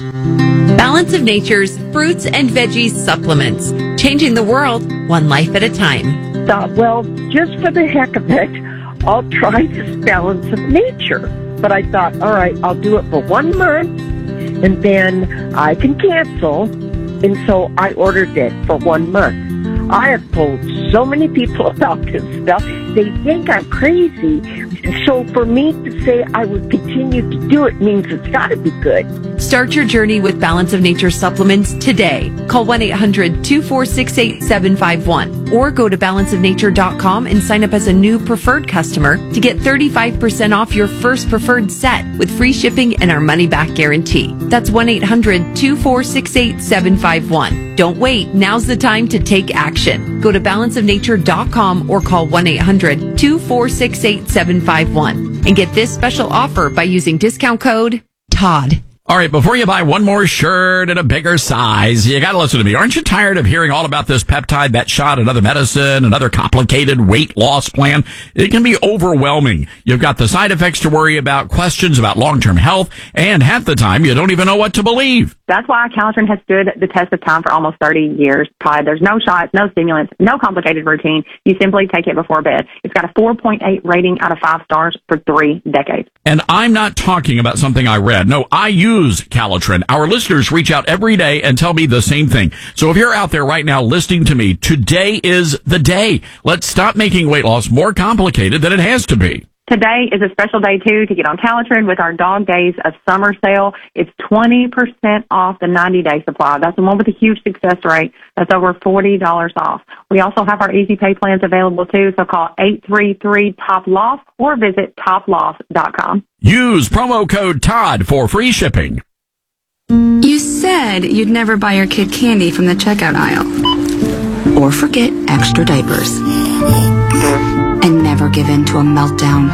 Balance of Nature's fruits and veggies supplements. Changing the world, one life at a time. Thought, well, just for the heck of it, I'll try this Balance of Nature. But I thought, all right, I'll do it for 1 month, and then I can cancel. And so I ordered it for 1 month. I have told so many people about this stuff. They think I'm crazy. So for me to say I would continue to do it means it's got to be good. Start your journey with Balance of Nature supplements today. Call 1-800-246-8751 or go to balanceofnature.com and sign up as a new preferred customer to get 35% off your first preferred set with free shipping and our money-back guarantee. That's 1-800-246-8751. Don't wait. Now's the time to take action. Go to balanceofnature.com or call 1-800-246-8751 and get this special offer by using discount code TODD. All right, before you buy one more shirt in a bigger size, you got to listen to me. Aren't you tired of hearing all about this peptide, that shot, another medicine, another complicated weight loss plan? It can be overwhelming. You've got the side effects to worry about, questions about long-term health, and half the time you don't even know what to believe. That's why Calitrin has stood the test of time for almost 30 years, Todd. There's no shots, no stimulants, no complicated routine. You simply take it before bed. It's got a 4.8 rating out of 5 stars for 3 decades. And I'm not talking about something I read. No, I use Calitrin. Our listeners reach out every day and tell me the same thing. So if you're out there right now listening to me, today is the day. Let's stop making weight loss more complicated than it has to be. Today is a special day, too, to get on Calitrin with our Dog Days of Summer sale. It's 20% off the 90-day supply. That's the one with a huge success rate. That's over $40 off. We also have our easy pay plans available, too, so call 833-TOP-LOFT or visit toploft.com. Use promo code TODD for free shipping. You said you'd never buy your kid candy from the checkout aisle. Or forget extra diapers. And never give in to a meltdown.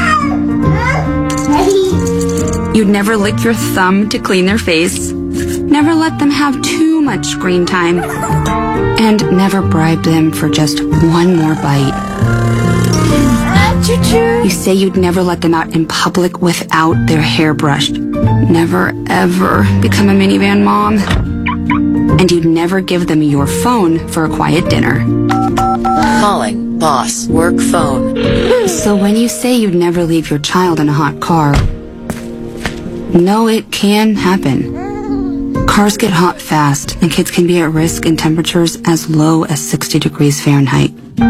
You'd never lick your thumb to clean their face. Never let them have too much screen time. And never bribe them for just one more bite. You say you'd never let them out in public without their hair brushed. Never, ever become a minivan mom. And you'd never give them your phone for a quiet dinner. Calling boss work phone. So when you say you'd never leave your child in a hot car, no, it can happen. Cars get hot fast, and kids can be at risk in temperatures as low as 60 degrees Fahrenheit.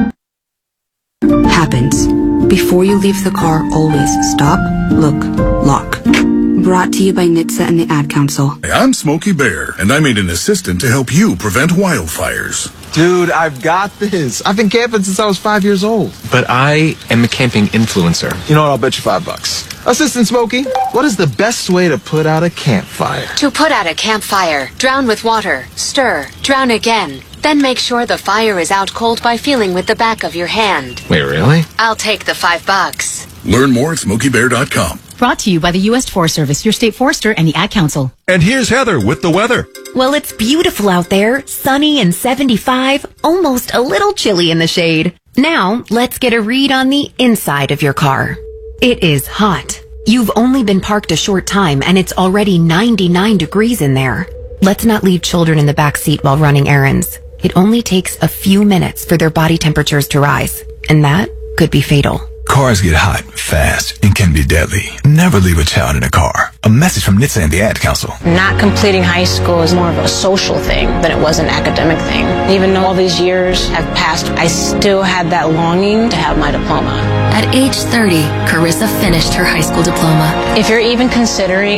Happens. Before you leave the car, always stop, look, lock. Brought to you by NHTSA and the Ad Council. I'm Smokey Bear, and I made an assistant to help you prevent wildfires. Dude, I've got this. I've been camping since I was 5 years old. But I am a camping influencer. You know what? I'll bet you $5. Assistant Smokey, what is the best way to put out a campfire? To put out a campfire, drown with water, stir, drown again. Then make sure the fire is out cold by feeling with the back of your hand. Wait, really? I'll take the $5. Learn more at SmokeyBear.com. Brought to you by the U.S. Forest Service, your state forester, and the Ad Council. And here's Heather with the weather. Well, it's beautiful out there, sunny and 75, almost a little chilly in the shade. Now, let's get a read on the inside of your car. It is hot. You've only been parked a short time, and it's already 99 degrees in there. Let's not leave children in the back seat while running errands. It only takes a few minutes for their body temperatures to rise, and that could be fatal. Cars get hot, fast, and can be deadly. Never leave a child in a car. A message from NHTSA and the Ad Council. Not completing high school is more of a social thing than it was an academic thing. Even though all these years have passed, I still had that longing to have my diploma. At age 30, Carissa finished her high school diploma. If you're even considering...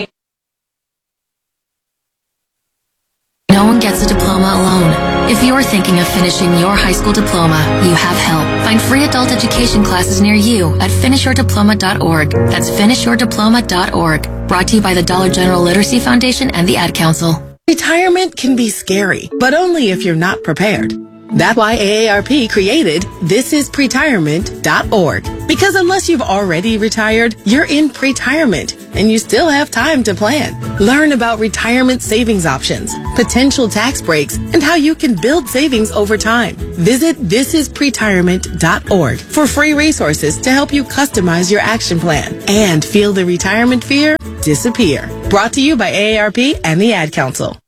No one gets a diploma alone. If you're thinking of finishing your high school diploma, you have help. Find free adult education classes near you at finishyourdiploma.org. That's finishyourdiploma.org. Brought to you by the Dollar General Literacy Foundation and the Ad Council. Retirement can be scary, but only if you're not prepared. That's why AARP created thisispretirement.org. Because unless you've already retired, you're in pretirement, and you still have time to plan. Learn about retirement savings options, potential tax breaks, and how you can build savings over time. Visit thisispretirement.org for free resources to help you customize your action plan. And feel the retirement fear? disappear. Brought to you by AARP and the Ad Council.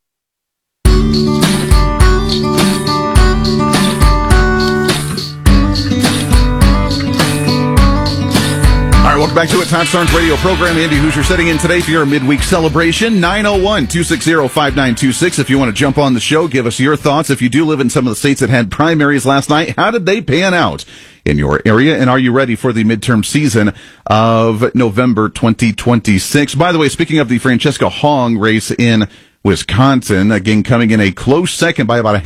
All right, welcome back to it. Tom Starnes radio program. Andy Hoosier sitting in today for your midweek celebration. 901-260-5926. If you want to jump on the show, give us your thoughts. If you do live in some of the states that had primaries last night, how did they pan out in your area? And are you ready for the midterm season of November 2026? By the way, speaking of the Francesca Hong race in Wisconsin, again, coming in a close second by about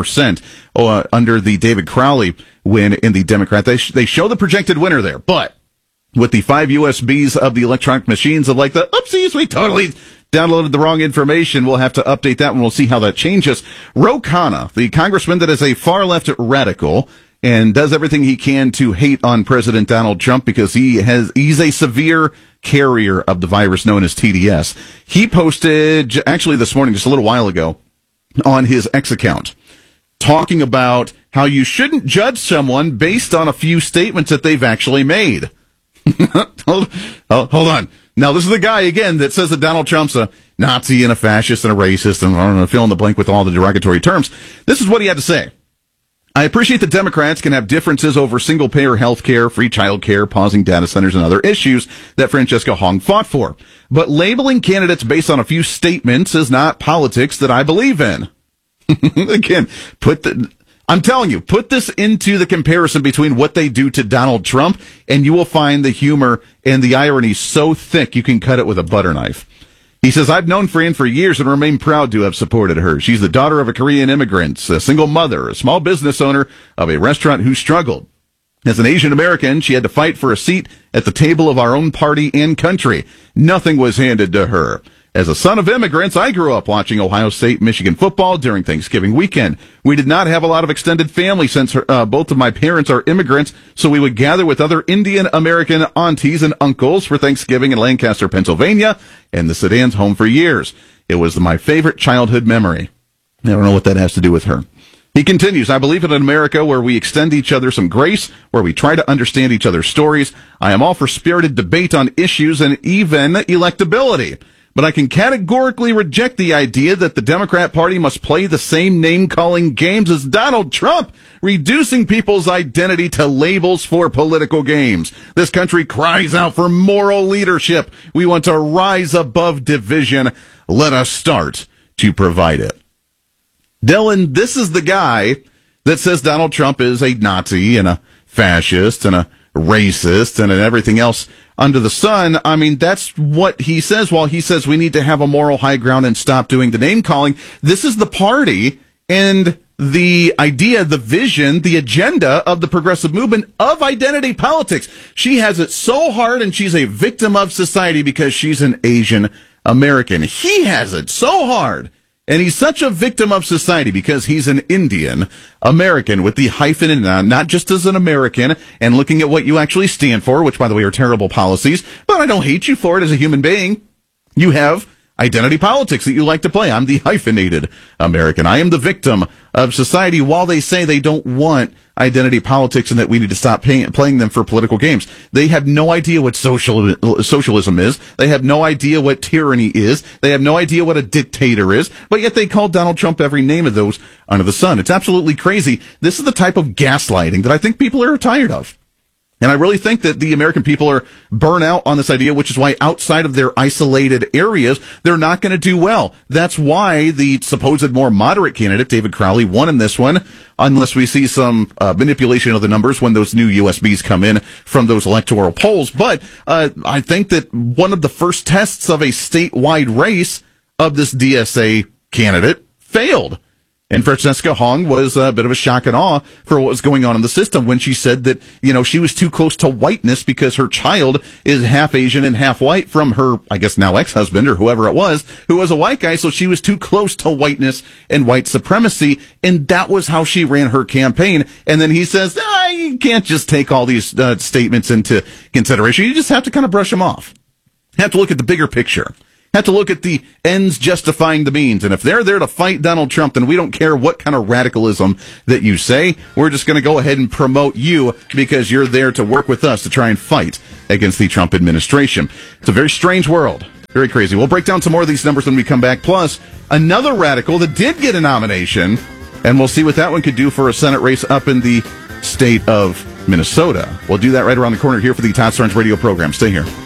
0.5% under the David Crowley win in the Democrat. They show the projected winner there, but with the 5 USBs of the electronic machines of like the, oopsies, we totally downloaded the wrong information. We'll have to update that one. We'll see how that changes. Ro Khanna, the congressman that is a far-left radical and does everything he can to hate on President Donald Trump because he's a severe carrier of the virus known as TDS. He posted, actually this morning, just a little while ago, on his X account, talking about how you shouldn't judge someone based on a few statements that they've actually made. Hold on. Now, this is the guy, again, that says that Donald Trump's a Nazi and a fascist and a racist and I don't know, fill in the blank with all the derogatory terms. This is what he had to say. I appreciate that Democrats can have differences over single-payer health care, free child care, pausing data centers, and other issues that Francesca Hong fought for. But labeling candidates based on a few statements is not politics that I believe in. Again, I'm telling you, put this into the comparison between what they do to Donald Trump, and you will find the humor and the irony so thick you can cut it with a butter knife. He says, I've known Fran for years and remain proud to have supported her. She's the daughter of a Korean immigrant, a single mother, a small business owner of a restaurant who struggled. As an Asian American, she had to fight for a seat at the table of our own party and country. Nothing was handed to her. As a son of immigrants, I grew up watching Ohio State, Michigan football during Thanksgiving weekend. We did not have a lot of extended family since both of my parents are immigrants, so we would gather with other Indian American aunties and uncles for Thanksgiving in Lancaster, Pennsylvania, and the Sedan's home for years. It was my favorite childhood memory. I don't know what that has to do with her. He continues, I believe in an America where we extend each other some grace, where we try to understand each other's stories. I am all for spirited debate on issues and even electability. But I can categorically reject the idea that the Democrat Party must play the same name-calling games as Donald Trump, reducing people's identity to labels for political games. This country cries out for moral leadership. We want to rise above division. Let us start to provide it. Dylan, this is the guy that says Donald Trump is a Nazi and a fascist and a racist and everything else under the sun. I mean, that's what he says. While he says we need to have a moral high ground and stop doing the name calling, this is the party and the idea, the vision, the agenda of the progressive movement of identity politics. She has it so hard and she's a victim of society because she's an Asian American. He has it so hard. And he's such a victim of society because he's an Indian American with the hyphen and not just as an American and looking at what you actually stand for, which, by the way, are terrible policies. But I don't hate you for it as a human being. You have identity politics that you like to play. I'm the hyphenated American. I am the victim of society while they say they don't want identity politics and that we need to stop playing them for political games. They have no idea what socialism is. They have no idea what tyranny is. They have no idea what a dictator is. But yet they call Donald Trump every name of those under the sun. It's absolutely crazy. This is the type of gaslighting that I think people are tired of. And I really think that the American people are burnt out on this idea, which is why outside of their isolated areas, they're not going to do well. That's why the supposed more moderate candidate, David Crowley, won in this one, unless we see some manipulation of the numbers when those new USBs come in from those electoral polls. But I think that one of the first tests of a statewide race of this DSA candidate failed. And Francesca Hong was a bit of a shock and awe for what was going on in the system when she said that, you know, she was too close to whiteness because her child is half Asian and half white from her, I guess now ex-husband or whoever it was, who was a white guy. So she was too close to whiteness and white supremacy. And that was how she ran her campaign. And then he says, you can't just take all these statements into consideration. You just have to kind of brush them off. You have to look at the bigger picture. Have to look at the ends justifying the means. And if they're there to fight Donald Trump, then we don't care what kind of radicalism that you say. We're just going to go ahead and promote you because you're there to work with us to try and fight against the Trump administration. It's a very strange world Very crazy. We'll break down some more of these numbers when we come back. Plus, another radical that did get a nomination, and we'll see what that one could do for a Senate race up in the state of Minnesota. We'll do that right around the corner here for the Todd Starnes radio program. Stay here.